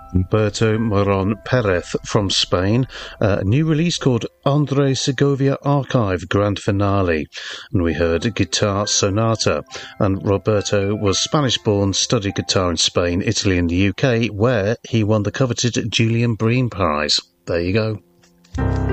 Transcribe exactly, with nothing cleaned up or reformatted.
Roberto Moron Perez from Spain, uh, a new release called Andre Segovia Archive Grand Finale, and we heard Guitar Sonata. And Roberto was Spanish-born, studied guitar in Spain, Italy and the U K, where he won the coveted Julian Bream Prize. There you go.